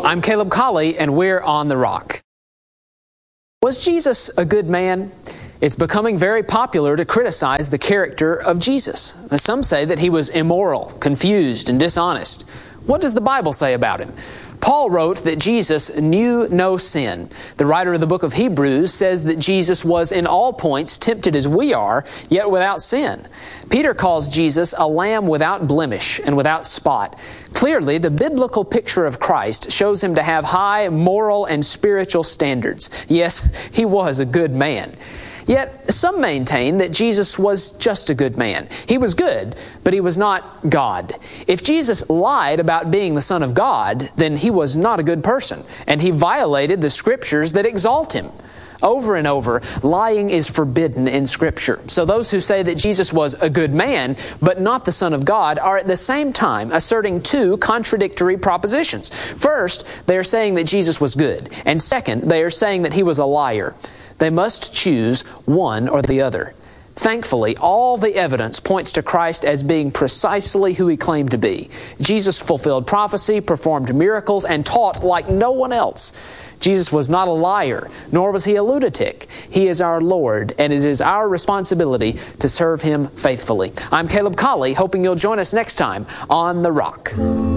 I'm Caleb Colley, and we're on The Rock. Was Jesus a good man? It's becoming very popular to criticize the character of Jesus. Some say that he was immoral, confused, and dishonest. What does the Bible say about him? Paul wrote that Jesus knew no sin. The writer of the book of Hebrews says that Jesus was in all points tempted as we are, yet without sin. Peter calls Jesus a lamb without blemish and without spot. Clearly, the biblical picture of Christ shows him to have high moral and spiritual standards. Yes, he was a good man. Yet, some maintain that Jesus was just a good man. He was good, but he was not God. If Jesus lied about being the Son of God, then he was not a good person, and he violated the Scriptures that exalt him. Over and over, lying is forbidden in Scripture. So those who say that Jesus was a good man, but not the Son of God, are at the same time asserting two contradictory propositions. First, they are saying that Jesus was good, and second, they are saying that he was a liar. They must choose one or the other. Thankfully, all the evidence points to Christ as being precisely who He claimed to be. Jesus fulfilled prophecy, performed miracles, and taught like no one else. Jesus was not a liar, nor was He a lunatic. He is our Lord, and it is our responsibility to serve Him faithfully. I'm Caleb Colley, hoping you'll join us next time on The Rock.